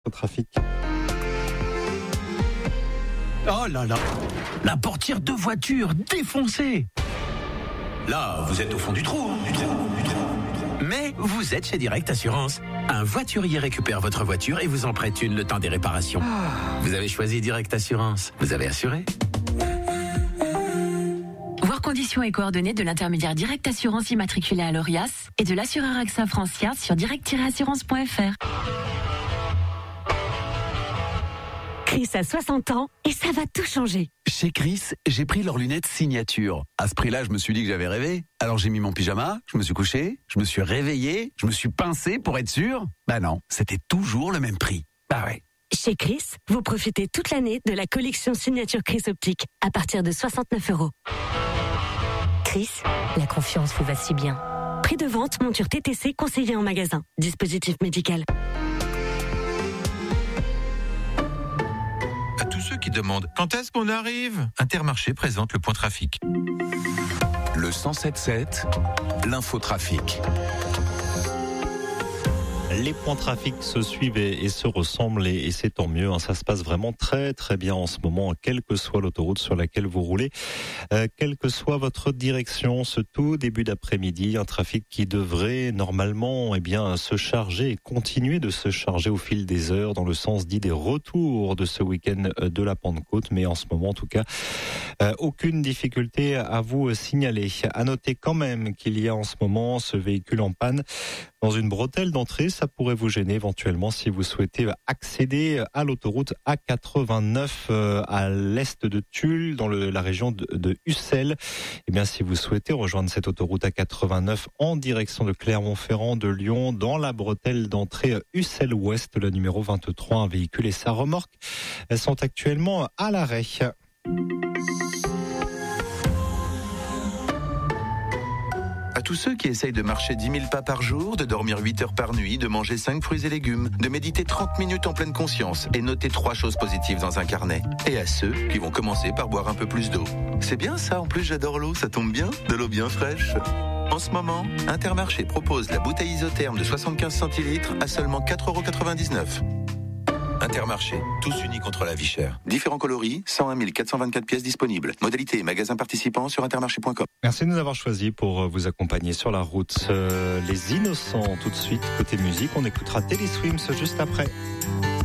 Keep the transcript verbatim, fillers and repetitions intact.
Au trafic. Oh là là, la portière de voiture défoncée. Là, vous êtes au fond du trou, du trou, du trou. Mais vous êtes chez Direct Assurance. Un voiturier récupère votre voiture et vous en prête une le temps des réparations. Vous avez choisi Direct Assurance. Vous avez assuré. Voir conditions et coordonnées de l'intermédiaire Direct Assurance immatriculé à l'Orias et de l'assureur AXA Francia sur direct tiret assurance point f r. Chris a soixante ans et ça va tout changer. Chez Chris, j'ai pris leurs lunettes signature. À ce prix-là, je me suis dit que j'avais rêvé. Alors j'ai mis mon pyjama, je me suis couché, je me suis réveillé, je me suis pincé pour être sûr. Bah non, c'était toujours le même prix. Bah ouais. Chez Chris, vous profitez toute l'année de la collection signature Chris Optique à partir de soixante-neuf euros. Chris, la confiance vous va si bien. Prix de vente, monture T T C conseillé en magasin. Dispositif médical. À tous ceux qui demandent quand est-ce qu'on arrive, Intermarché présente le point trafic. Le cent sept sept, l'infotrafic. Les points trafic se suivent et, et se ressemblent et, et c'est tant mieux. Hein. Ça se passe vraiment très très bien en ce moment, quelle que soit l'autoroute sur laquelle vous roulez, euh, quelle que soit votre direction. Ce tout début d'après-midi, un trafic qui devrait normalement eh bien se charger et continuer de se charger au fil des heures dans le sens dit des retours de ce week-end de la Pentecôte. Mais en ce moment, en tout cas, euh, aucune difficulté à vous signaler. À noter quand même qu'il y a en ce moment ce véhicule en panne dans une bretelle d'entrée. Ça pourrait vous gêner éventuellement si vous souhaitez accéder à l'autoroute A quatre-vingt-neuf euh, à l'est de Tulle, dans le, la région de, de Ussel. Eh bien, si vous souhaitez rejoindre cette autoroute A quatre-vingt-neuf en direction de Clermont-Ferrand, de Lyon, dans la bretelle d'entrée Ussel-Ouest, le numéro vingt-trois, un véhicule et sa remorque, elles sont actuellement à l'arrêt. À tous ceux qui essayent de marcher dix mille pas par jour, de dormir huit heures par nuit, de manger cinq fruits et légumes, de méditer trente minutes en pleine conscience et noter trois choses positives dans un carnet. Et à ceux qui vont commencer par boire un peu plus d'eau. C'est bien ça, en plus j'adore l'eau, ça tombe bien, de l'eau bien fraîche. En ce moment, Intermarché propose la bouteille isotherme de soixante-quinze centilitres à seulement quatre euros quatre-vingt-dix-neuf. Intermarché, tous unis contre la vie chère. Différents coloris, cent un mille quatre cent vingt-quatre pièces disponibles. Modalité et magasins participants sur intermarché point com. Merci de nous avoir choisis pour vous accompagner sur la route. Euh, les Innocents, tout de suite, côté musique, on écoutera Teddy Swims juste après.